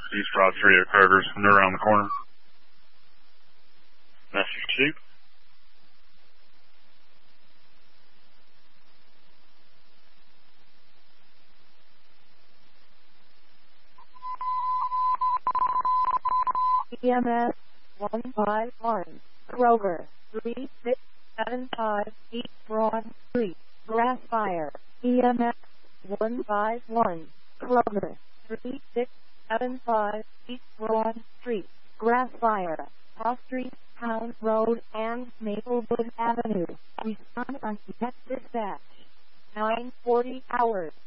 East Broad Street at Kroger's, and they're around the corner. Message 2. EMS 151, Kroger, 3675 East Broad Street, Grassfire. EMS 151, Kroger, 3675 East Broad Street, Grassfire, Cross Street, Pound Road, and Maplewood Avenue. Respond on Text Dispatch. 9:40 hours.